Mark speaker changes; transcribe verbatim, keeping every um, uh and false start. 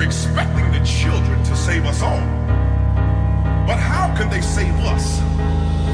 Speaker 1: expecting the children to save us all. But how can they save us